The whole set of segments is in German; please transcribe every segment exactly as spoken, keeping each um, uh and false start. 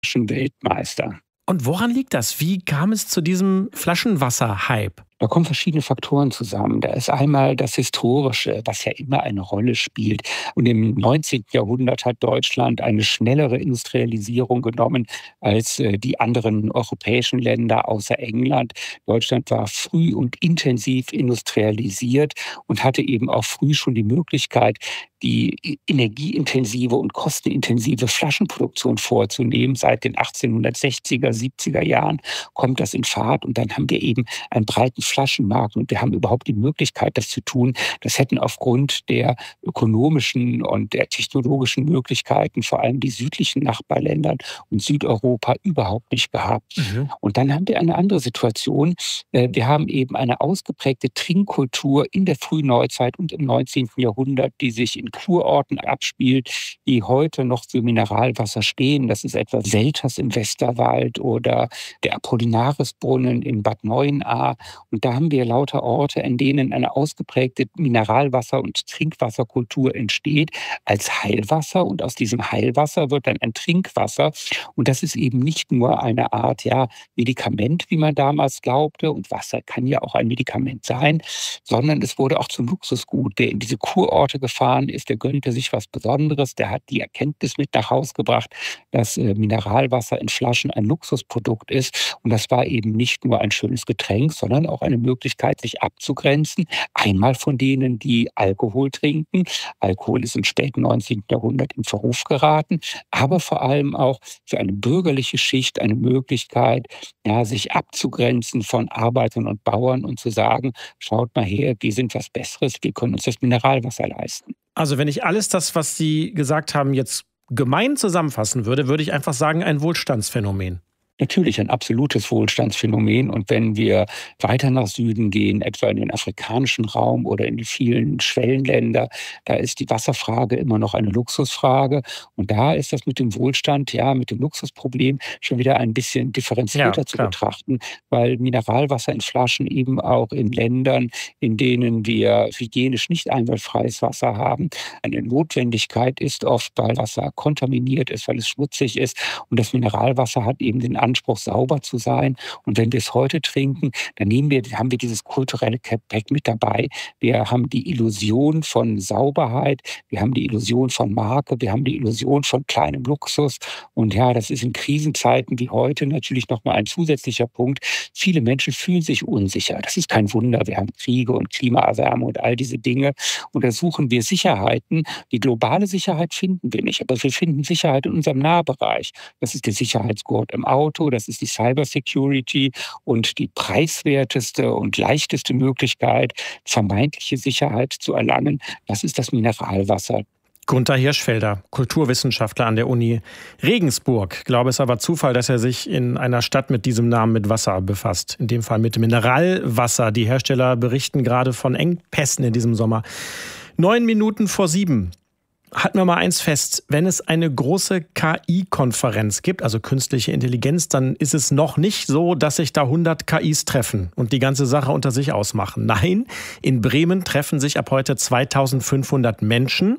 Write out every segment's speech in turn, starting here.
Weltmeister. Und woran liegt das? Wie kam es zu diesem Flaschenwasser-Hype? Da kommen verschiedene Faktoren zusammen. Da ist einmal das Historische, was ja immer eine Rolle spielt. Und im neunzehnten Jahrhundert hat Deutschland eine schnellere Industrialisierung genommen als äh, die anderen europäischen Länder außer England. Deutschland war früh und intensiv industrialisiert und hatte eben auch früh schon die Möglichkeit, die energieintensive und kostenintensive Flaschenproduktion vorzunehmen. Seit den achtzehnhundertsechziger, siebziger Jahren kommt das in Fahrt und dann haben wir eben einen breiten Flaschenmarkt und wir haben überhaupt die Möglichkeit, das zu tun. Das hätten aufgrund der ökonomischen und der technologischen Möglichkeiten vor allem die südlichen Nachbarländer und Südeuropa überhaupt nicht gehabt. Mhm. Und dann haben wir eine andere Situation. Wir haben eben eine ausgeprägte Trinkkultur in der frühen Neuzeit und im neunzehnten Jahrhundert, die sich in Kurorten abspielt, die heute noch für Mineralwasser stehen. Das ist etwa Selters im Westerwald oder der Apollinarisbrunnen in Bad Neuenahr. Und da haben wir lauter Orte, in denen eine ausgeprägte Mineralwasser- und Trinkwasserkultur entsteht als Heilwasser. Und aus diesem Heilwasser wird dann ein Trinkwasser. Und das ist eben nicht nur eine Art ja, Medikament, wie man damals glaubte. Und Wasser kann ja auch ein Medikament sein, sondern es wurde auch zum Luxusgut. Der in diese Kurorte gefahren ist, der gönnte sich was Besonderes. Der hat die Erkenntnis mit nach Hause gebracht, dass äh, Mineralwasser in Flaschen ein Luxusprodukt ist. Und das war eben nicht nur ein schönes Getränk, sondern auch eine Möglichkeit, sich abzugrenzen. Einmal von denen, die Alkohol trinken. Alkohol ist im späten neunzehnten Jahrhundert in Verruf geraten. Aber vor allem auch für eine bürgerliche Schicht eine Möglichkeit, ja, sich abzugrenzen von Arbeitern und Bauern und zu sagen, schaut mal her, wir sind was Besseres, wir können uns das Mineralwasser leisten. Also wenn ich alles das, was Sie gesagt haben, jetzt gemein zusammenfassen würde, würde ich einfach sagen, ein Wohlstandsphänomen. Natürlich ein absolutes Wohlstandsphänomen. Und wenn wir weiter nach Süden gehen, etwa in den afrikanischen Raum oder in die vielen Schwellenländer, da ist die Wasserfrage immer noch eine Luxusfrage. Und da ist das mit dem Wohlstand, ja, mit dem Luxusproblem schon wieder ein bisschen differenzierter Ja, zu klar. betrachten, weil Mineralwasser in Flaschen eben auch in Ländern, in denen wir hygienisch nicht einwandfreies Wasser haben, eine Notwendigkeit ist oft, weil Wasser kontaminiert ist, weil es schmutzig ist. Und das Mineralwasser hat eben den Anspruch, sauber zu sein. Und wenn wir es heute trinken, dann nehmen wir, haben wir dieses kulturelle Gepäck mit dabei. Wir haben die Illusion von Sauberheit, wir haben die Illusion von Marke, wir haben die Illusion von kleinem Luxus. Und ja, das ist in Krisenzeiten wie heute natürlich nochmal ein zusätzlicher Punkt. Viele Menschen fühlen sich unsicher. Das ist kein Wunder. Wir haben Kriege und Klimaerwärmung und all diese Dinge. Und da suchen wir Sicherheiten. Die globale Sicherheit finden wir nicht, aber wir finden Sicherheit in unserem Nahbereich. Das ist der Sicherheitsgurt im Auto, das ist die Cybersecurity und die preiswerteste und leichteste Möglichkeit, vermeintliche Sicherheit zu erlangen. Das ist das Mineralwasser. Gunther Hirschfelder, Kulturwissenschaftler an der Uni Regensburg. Ich glaube, es ist aber Zufall, dass er sich in einer Stadt mit diesem Namen mit Wasser befasst. In dem Fall mit Mineralwasser. Die Hersteller berichten gerade von Engpässen in diesem Sommer. Neun Minuten vor sieben. Halten wir mal eins fest, wenn es eine große K I-Konferenz gibt, also künstliche Intelligenz, dann ist es noch nicht so, dass sich da hundert K Is treffen und die ganze Sache unter sich ausmachen. Nein, in Bremen treffen sich ab heute zweitausendfünfhundert Menschen,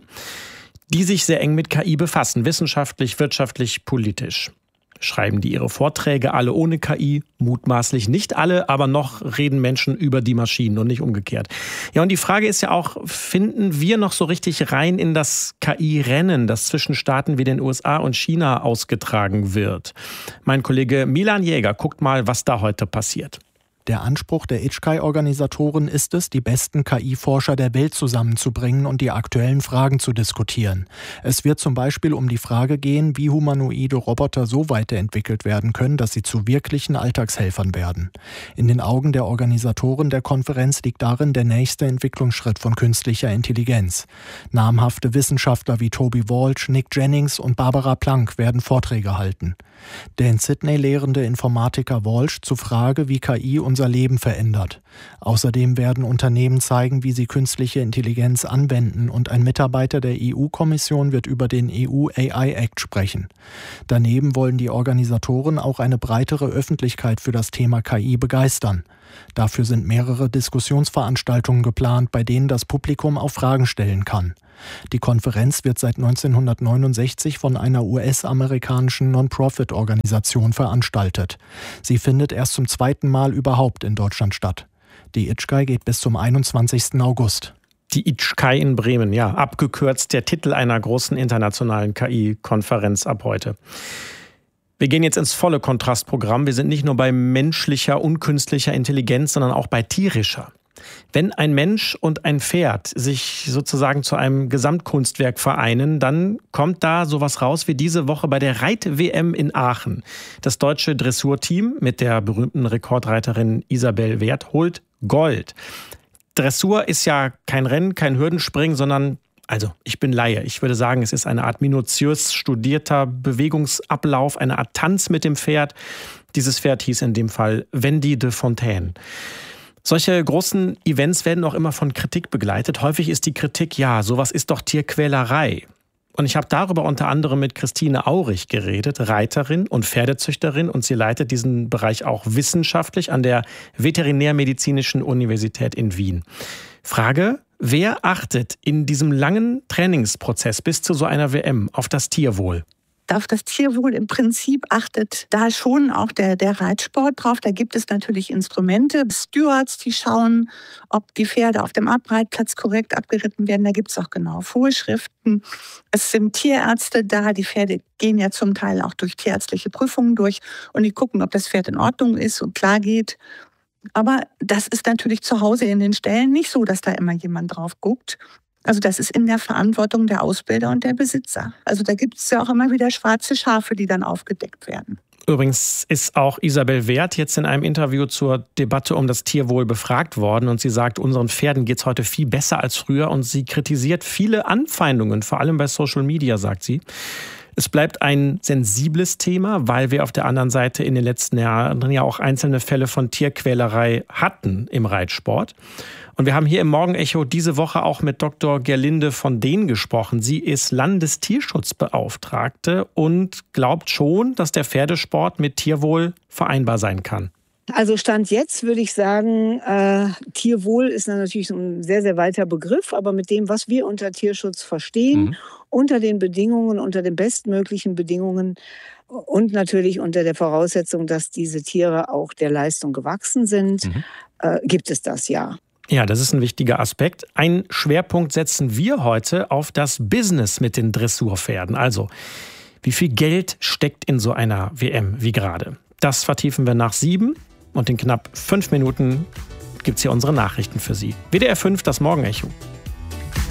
die sich sehr eng mit K I befassen, wissenschaftlich, wirtschaftlich, politisch. Schreiben die ihre Vorträge alle ohne K I? Mutmaßlich nicht alle, aber noch reden Menschen über die Maschinen und nicht umgekehrt. Ja, und die Frage ist ja auch, finden wir noch so richtig rein in das K I-Rennen, das zwischen Staaten wie den U S A und China ausgetragen wird? Mein Kollege Milan Jäger guckt mal, was da heute passiert. Der Anspruch der I T C C I-Organisatoren ist es, die besten K I-Forscher der Welt zusammenzubringen und die aktuellen Fragen zu diskutieren. Es wird zum Beispiel um die Frage gehen, wie humanoide Roboter so weiterentwickelt werden können, dass sie zu wirklichen Alltagshelfern werden. In den Augen der Organisatoren der Konferenz liegt darin der nächste Entwicklungsschritt von künstlicher Intelligenz. Namhafte Wissenschaftler wie Toby Walsh, Nick Jennings und Barbara Planck werden Vorträge halten. Der in Sydney lehrende Informatiker Walsh zur Frage, wie K I unser Leben verändert. Außerdem werden Unternehmen zeigen, wie sie künstliche Intelligenz anwenden und ein Mitarbeiter der E U-Kommission wird über den E U-A I-Act sprechen. Daneben wollen die Organisatoren auch eine breitere Öffentlichkeit für das Thema K I begeistern. Dafür sind mehrere Diskussionsveranstaltungen geplant, bei denen das Publikum auch Fragen stellen kann. Die Konferenz wird seit neunzehnhundertneunundsechzig von einer U S-amerikanischen Non-Profit-Organisation veranstaltet. Sie findet erst zum zweiten Mal überhaupt in Deutschland statt. Die I T S C I geht bis zum einundzwanzigsten August. Die I T S C I in Bremen, ja, abgekürzt der Titel einer großen internationalen K I-Konferenz ab heute. Wir gehen jetzt ins volle Kontrastprogramm. Wir sind nicht nur bei menschlicher und künstlicher Intelligenz, sondern auch bei tierischer. Wenn ein Mensch und ein Pferd sich sozusagen zu einem Gesamtkunstwerk vereinen, dann kommt da sowas raus wie diese Woche bei der Reit-W M in Aachen. Das deutsche Dressurteam mit der berühmten Rekordreiterin Isabel Wert holt Gold. Dressur ist ja kein Rennen, kein Hürdenspringen, sondern, also ich bin Laie, ich würde sagen, es ist eine Art minutiös studierter Bewegungsablauf, eine Art Tanz mit dem Pferd. Dieses Pferd hieß in dem Fall Wendy de Fontaine. Solche großen Events werden auch immer von Kritik begleitet. Häufig ist die Kritik, ja, sowas ist doch Tierquälerei. Und ich habe darüber unter anderem mit Christine Aurich geredet, Reiterin und Pferdezüchterin. Und sie leitet diesen Bereich auch wissenschaftlich an der Veterinärmedizinischen Universität in Wien. Frage, wer achtet in diesem langen Trainingsprozess bis zu so einer W M auf das Tierwohl? Auf das Tierwohl im Prinzip achtet da schon auch der, der Reitsport drauf. Da gibt es natürlich Instrumente, Stewards, die schauen, ob die Pferde auf dem Abreitplatz korrekt abgeritten werden. Da gibt es auch genau Vorschriften. Es sind Tierärzte da. Die Pferde gehen ja zum Teil auch durch tierärztliche Prüfungen durch und die gucken, ob das Pferd in Ordnung ist und klar geht. Aber das ist natürlich zu Hause in den Ställen nicht so, dass da immer jemand drauf guckt. Also das ist in der Verantwortung der Ausbilder und der Besitzer. Also da gibt es ja auch immer wieder schwarze Schafe, die dann aufgedeckt werden. Übrigens ist auch Isabel Wert jetzt in einem Interview zur Debatte um das Tierwohl befragt worden. Und sie sagt, unseren Pferden geht es heute viel besser als früher. Und sie kritisiert viele Anfeindungen, vor allem bei Social Media, sagt sie. Es bleibt ein sensibles Thema, weil wir auf der anderen Seite in den letzten Jahren ja auch einzelne Fälle von Tierquälerei hatten im Reitsport. Und wir haben hier im Morgenecho diese Woche auch mit Doktor Gerlinde von Dehn gesprochen. Sie ist Landestierschutzbeauftragte und glaubt schon, dass der Pferdesport mit Tierwohl vereinbar sein kann. Also Stand jetzt würde ich sagen, äh, Tierwohl ist natürlich ein sehr, sehr weiter Begriff, aber mit dem, was wir unter Tierschutz verstehen, mhm. unter den Bedingungen, unter den bestmöglichen Bedingungen und natürlich unter der Voraussetzung, dass diese Tiere auch der Leistung gewachsen sind, mhm. äh, gibt es das ja. Ja, das ist ein wichtiger Aspekt. Einen Schwerpunkt setzen wir heute auf das Business mit den Dressurpferden. Also, wie viel Geld steckt in so einer W M wie gerade? Das vertiefen wir nach sieben und in knapp fünf Minuten gibt es hier unsere Nachrichten für Sie. W D R fünf, das Morgenecho.